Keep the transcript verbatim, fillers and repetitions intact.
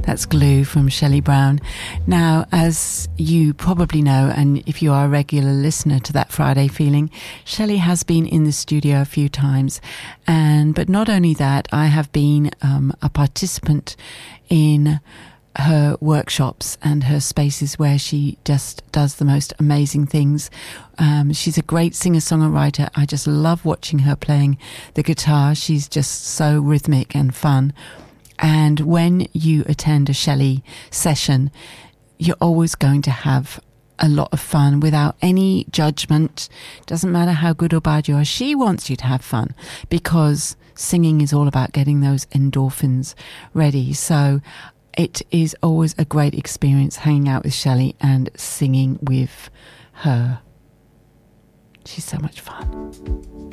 That's Glue from Shelley Brown. Now, as you probably know, and if you are a regular listener to That Friday Feeling, Shelley has been in the studio a few times. And but not only that, I have been um, a participant in her workshops and her spaces where she just does the most amazing things. Um, she's a great singer-songwriter. I just love watching her playing the guitar. She's just so rhythmic and fun. And when you attend a Shelley session, you're always going to have a lot of fun without any judgment. Doesn't matter how good or bad you are. She wants you to have fun because singing is all about getting those endorphins ready. So it is always a great experience hanging out with Shelley and singing with her. She's so much fun.